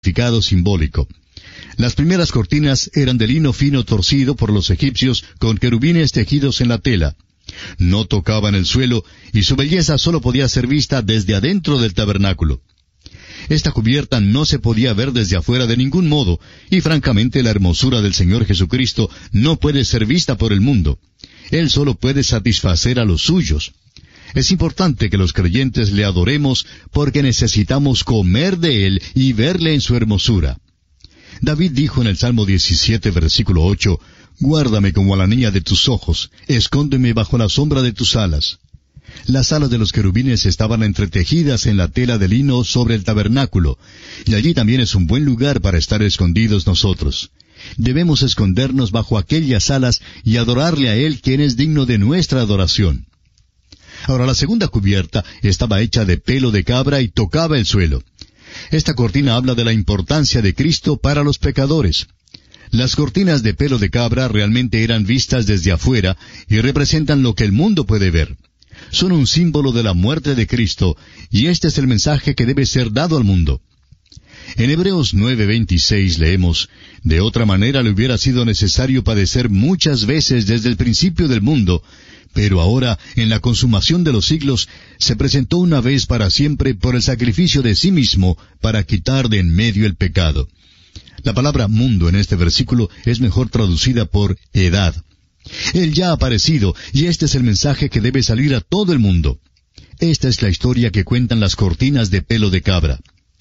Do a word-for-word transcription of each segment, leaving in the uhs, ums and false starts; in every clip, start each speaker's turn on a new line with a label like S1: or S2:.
S1: significado simbólico. Las primeras cortinas eran de lino fino torcido por los egipcios con querubines tejidos en la tela. No tocaban el suelo y su belleza solo podía ser vista desde adentro del tabernáculo. Esta cubierta no se podía ver desde afuera de ningún modo, y francamente la hermosura del Señor Jesucristo no puede ser vista por el mundo. Él solo puede satisfacer a los suyos. Es importante que los creyentes le adoremos porque necesitamos comer de Él y verle en su hermosura. David dijo en el Salmo diecisiete, versículo ocho, «Guárdame como a la niña de tus ojos, escóndeme bajo la sombra de tus alas». Las alas de los querubines estaban entretejidas en la tela de lino sobre el tabernáculo, y allí también es un buen lugar para estar escondidos nosotros. Debemos escondernos bajo aquellas alas y adorarle a Él, quien es digno de nuestra adoración. Ahora, la segunda cubierta estaba hecha de pelo de cabra y tocaba el suelo. Esta cortina habla de la importancia de Cristo para los pecadores. Las cortinas de pelo de cabra realmente eran vistas desde afuera y representan lo que el mundo puede ver. Son un símbolo de la muerte de Cristo, y este es el mensaje que debe ser dado al mundo. En Hebreos nueve veintiséis leemos, «De otra manera le hubiera sido necesario padecer muchas veces desde el principio del mundo, pero ahora, en la consumación de los siglos, se presentó una vez para siempre por el sacrificio de sí mismo para quitar de en medio el pecado». La palabra mundo en este versículo es mejor traducida por edad. Él ya ha aparecido, y este es el mensaje que debe salir a todo el mundo. Esta es la historia que cuentan las cortinas de pelo de cabra.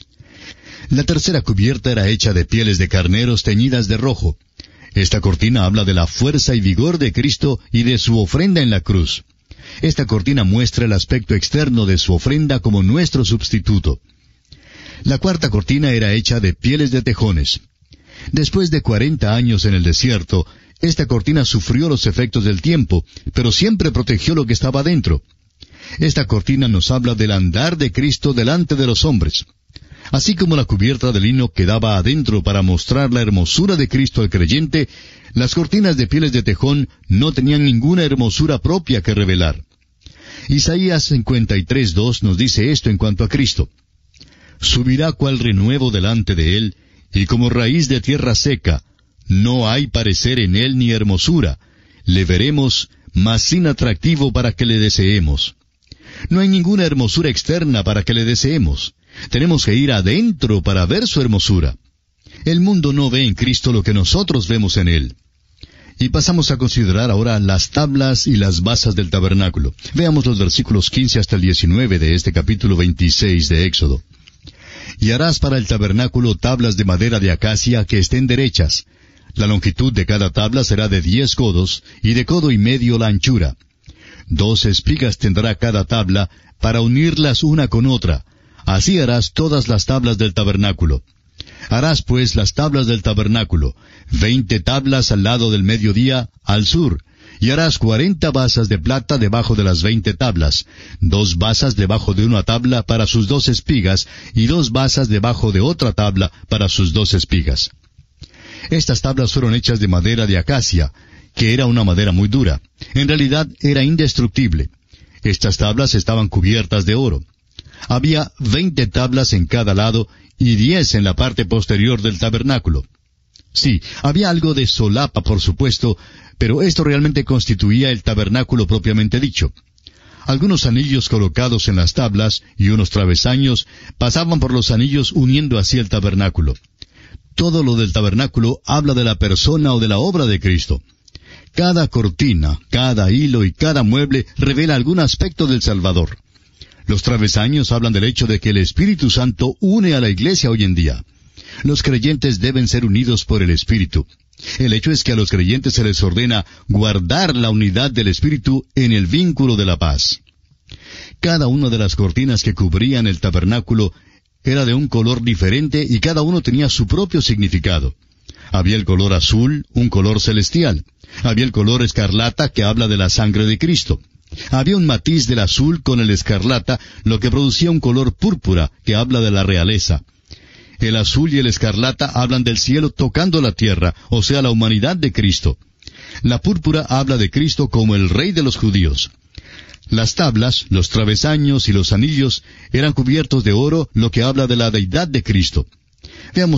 S1: La tercera cubierta era hecha de pieles de carneros teñidas de rojo. Esta cortina habla de la fuerza y vigor de Cristo y de su ofrenda en la cruz. Esta cortina muestra el aspecto externo de su ofrenda como nuestro sustituto. La cuarta cortina era hecha de pieles de tejones. Después de cuarenta años en el desierto, esta cortina sufrió los efectos del tiempo, pero siempre protegió lo que estaba dentro. Esta cortina nos habla del andar de Cristo delante de los hombres. Así como la cubierta de lino quedaba adentro para mostrar la hermosura de Cristo al creyente, las cortinas de pieles de tejón no tenían ninguna hermosura propia que revelar. Isaías cincuenta y tres, dos nos dice esto en cuanto a Cristo. «Subirá cual renuevo delante de él, y como raíz de tierra seca. No hay parecer en él ni hermosura. Le veremos, mas sin atractivo para que le deseemos». No hay ninguna hermosura externa para que le deseemos. Tenemos que ir adentro para ver su hermosura. El mundo no ve en Cristo lo que nosotros vemos en Él. Y pasamos a considerar ahora las tablas y las basas del tabernáculo. Veamos los versículos quince hasta el diecinueve de este capítulo veintiséis de Éxodo. «Y harás para el tabernáculo tablas de madera de acacia que estén derechas. La longitud de cada tabla será de diez codos, y de codo y medio la anchura. Dos espigas tendrá cada tabla, para unirlas una con otra. Así harás todas las tablas del tabernáculo. Harás pues las tablas del tabernáculo, veinte tablas al lado del mediodía, al sur, y harás cuarenta basas de plata debajo de las veinte tablas, dos basas debajo de una tabla para sus dos espigas, y dos basas debajo de otra tabla para sus dos espigas». Estas tablas fueron hechas de madera de acacia, que era una madera muy dura. En realidad era indestructible. Estas tablas estaban cubiertas de oro. Había veinte tablas en cada lado y diez en la parte posterior del tabernáculo. Sí, había algo de solapa, por supuesto, pero esto realmente constituía el tabernáculo propiamente dicho. Algunos anillos colocados en las tablas y unos travesaños pasaban por los anillos uniendo así el tabernáculo. Todo lo del tabernáculo habla de la persona o de la obra de Cristo. Cada cortina, cada hilo y cada mueble revela algún aspecto del Salvador. Los travesaños hablan del hecho de que el Espíritu Santo une a la iglesia hoy en día. Los creyentes deben ser unidos por el Espíritu. El hecho es que a los creyentes se les ordena guardar la unidad del Espíritu en el vínculo de la paz. Cada una de las cortinas que cubrían el tabernáculo era de un color diferente y cada uno tenía su propio significado. Había el color azul, un color celestial. Había el color escarlata, que habla de la sangre de Cristo. Había un matiz del azul con el escarlata, lo que producía un color púrpura, que habla de la realeza. El azul y el escarlata hablan del cielo tocando la tierra, o sea, la humanidad de Cristo. La púrpura habla de Cristo como el Rey de los judíos. Las tablas, los travesaños y los anillos eran cubiertos de oro, lo que habla de la deidad de Cristo. Veamos